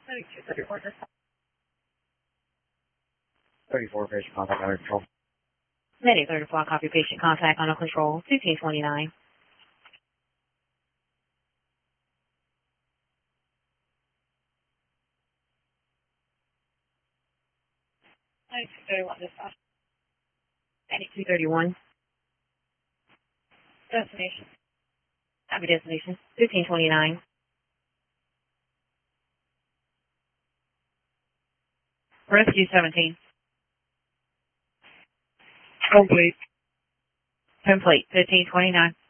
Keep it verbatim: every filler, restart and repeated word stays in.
ninety-two thirty-four, thirty-four, patient contact under control. Medic thirty-four, copy patient contact under control, fifteen twenty-nine. ninety-two thirty-one, dispatch. ninety-two thirty-one, Destination. copy destination, fifteen twenty-nine. Rescue seventeen. Complete. Complete, fifteen twenty-nine.